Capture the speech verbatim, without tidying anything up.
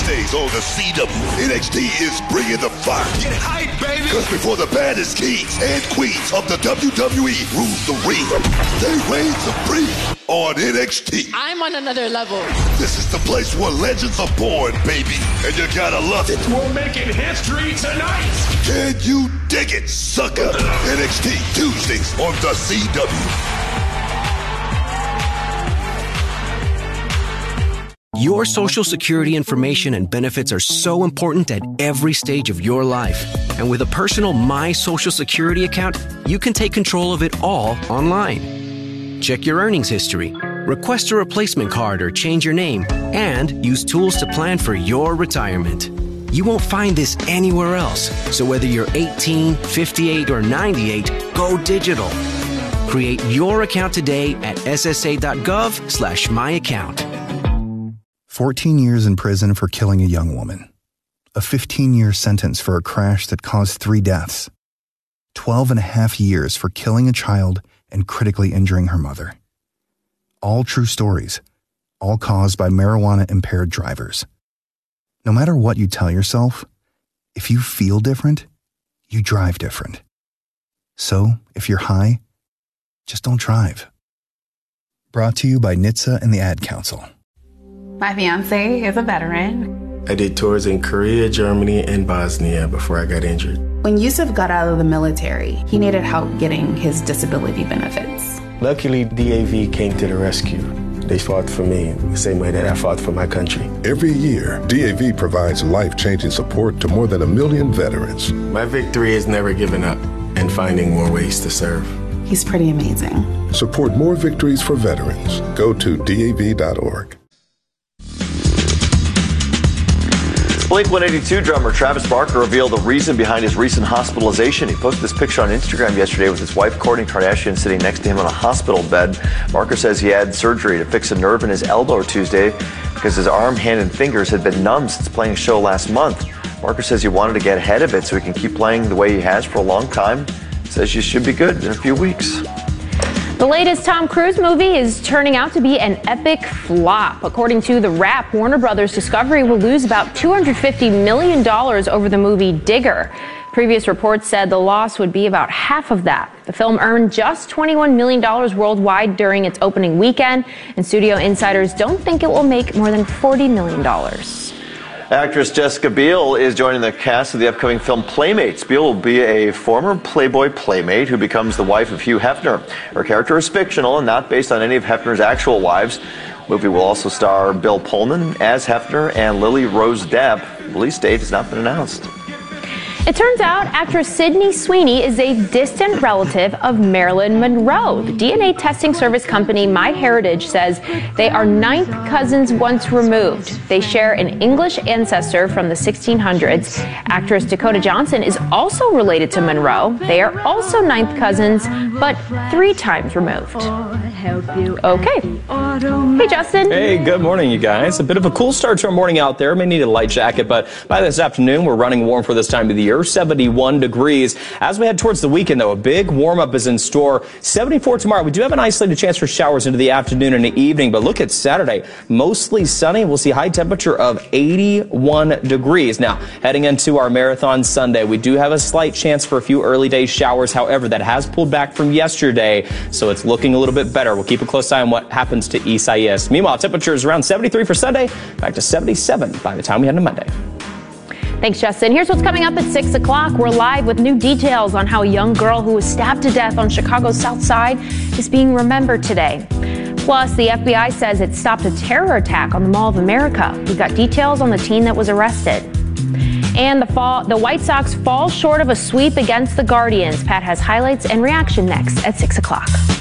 Tuesdays on the C W, N X T is bringing the fire. Get hype, baby! Because before the baddest kings and queens of the W W E rule the ring, they reign supreme on N X T. I'm on another level. This is the place where legends are born, baby, and you gotta love it. We're making history tonight! Can you dig it, sucker? N X T Tuesdays on the C W. Your Social Security information and benefits are so important at every stage of your life. And with a personal My Social Security account, you can take control of it all online. Check your earnings history, request a replacement card or change your name, and use tools to plan for your retirement. You won't find this anywhere else. So whether you're eighteen, fifty-eight, or ninety-eight, go digital. Create your account today at ssa.gov slash my account. fourteen years in prison for killing a young woman. A fifteen-year sentence for a crash that caused three deaths. twelve and a half years for killing a child and critically injuring her mother. All true stories, all caused by marijuana-impaired drivers. No matter what you tell yourself, if you feel different, you drive different. So, if you're high, just don't drive. Brought to you by N H T S A and the Ad Council. My fiance is a veteran. I did tours in Korea, Germany, and Bosnia before I got injured. When Yusuf got out of the military, he needed help getting his disability benefits. Luckily, D A V came to the rescue. They fought for me the same way that I fought for my country. Every year, D A V provides life-changing support to more than a million veterans. My victory is never giving up and finding more ways to serve. He's pretty amazing. Support more victories for veterans. Go to D A V dot org. Blink one eighty-two drummer Travis Barker revealed the reason behind his recent hospitalization. He posted this picture on Instagram yesterday with his wife, Kourtney Kardashian, sitting next to him on a hospital bed. Barker says he had surgery to fix a nerve in his elbow Tuesday because his arm, hand, and fingers had been numb since playing a show last month. Barker says he wanted to get ahead of it so he can keep playing the way he has for a long time. Says you should be good in a few weeks. The latest Tom Cruise movie is turning out to be an epic flop. According to The Wrap, Warner Brothers Discovery will lose about two hundred fifty million dollars over the movie Digger. Previous reports said the loss would be about half of that. The film earned just twenty-one million dollars worldwide during its opening weekend, and studio insiders don't think it will make more than forty million dollars. Actress Jessica Biel is joining the cast of the upcoming film Playmates. Biel will be a former Playboy playmate who becomes the wife of Hugh Hefner. Her character is fictional and not based on any of Hefner's actual wives. The movie will also star Bill Pullman as Hefner and Lily Rose Depp. Release date has not been announced. It turns out actress Sydney Sweeney is a distant relative of Marilyn Monroe. The D N A testing service company MyHeritage says they are ninth cousins once removed. They share an English ancestor from the sixteen hundreds. Actress Dakota Johnson is also related to Monroe. They are also ninth cousins, but three times removed. Okay. Hey, Justin. Hey, good morning, you guys. A bit of a cool start to our morning out there. May need a light jacket, but by this afternoon, we're running warm for this time of the year. seventy-one degrees. As we head towards the weekend, though, a big warm-up is in store. seventy-four tomorrow. We do have an isolated chance for showers into the afternoon and the evening, but look at Saturday. Mostly sunny. We'll see high temperature of eighty-one degrees. Now, heading into our Marathon Sunday, we do have a slight chance for a few early day showers. However, that has pulled back from yesterday, so it's looking a little bit better. We'll keep a close eye on what happens to Isaias. Meanwhile, temperatures around seventy-three for Sunday, back to seventy-seven by the time we head to Monday. Thanks, Justin. Here's what's coming up at six o'clock. We're live with new details on how a young girl who was stabbed to death on Chicago's South Side is being remembered today. Plus, the F B I says it stopped a terror attack on the Mall of America. We've got details on the teen that was arrested. And the, fall, the White Sox fall short of a sweep against the Guardians. Pat has highlights and reaction next at six o'clock.